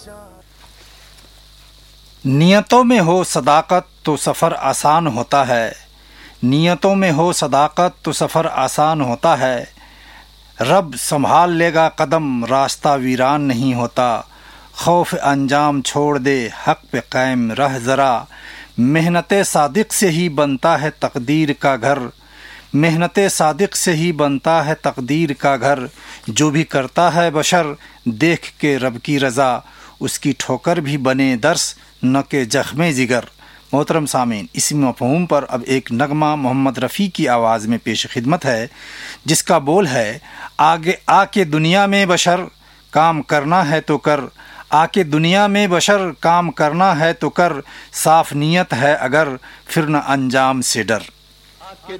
नियतों में हो सदाकत तो सफ़र आसान होता है। नियतों में हो सदाकत तो सफ़र आसान होता है। रब संभाल लेगा कदम, रास्ता वीरान नहीं होता। खौफ अंजाम छोड़ दे, हक पे कायम रह ज़रा। मेहनत सादिक से ही बनता है तकदीर का घर। मेहनत सादिक से ही बनता है तकदीर का घर। जो भी करता है बशर देख के रब की रज़ा, उसकी ठोकर भी बने दर्स न के ज़ख्मे जिगर। मोहतरम सामीन, इसी मफ़हूम पर अब एक नगमा मोहम्मद रफ़ी की आवाज़ में पेश खिदमत है, जिसका बोल है, आगे आके दुनिया में बशर काम करना है तो कर। आके दुनिया में बशर काम करना है तो कर। साफ नीयत है अगर फिर न अंजाम से डर। आके